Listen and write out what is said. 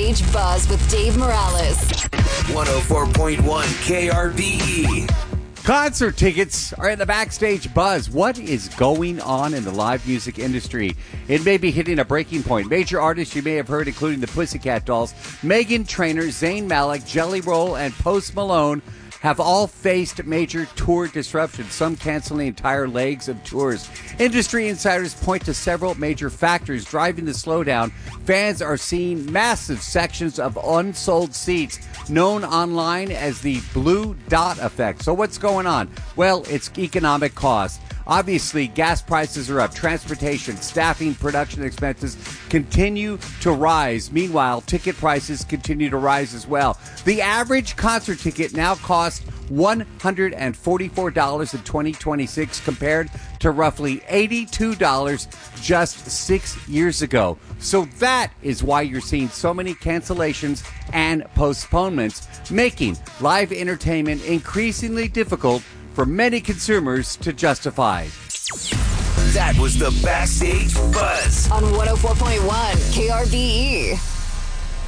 Backstage Buzz with Dave Morales. 104.1 KRBE. Concert tickets are in the Backstage Buzz. What is going on in the live music industry? It may be hitting a breaking point. Major artists you may have heard, including the Pussycat Dolls, Meghan Trainor, Zayn Malik, Jelly Roll, and Post Malone, have all faced major tour disruptions, some canceling entire legs of tours. Industry insiders point to several major factors driving the slowdown. Fans are seeing massive sections of unsold seats, known online as the blue dot effect. So what's going on? Well, it's economic cost. Obviously, gas prices are up. Transportation, staffing, production expenses continue to rise. Meanwhile, ticket prices continue to rise as well. The average concert ticket now costs $144 in 2026 compared to roughly $82 just 6 years ago. So that is why you're seeing so many cancellations and postponements, making live entertainment increasingly difficult for many consumers to justify. That was the Backstage Buzz On 104.1 KRBE.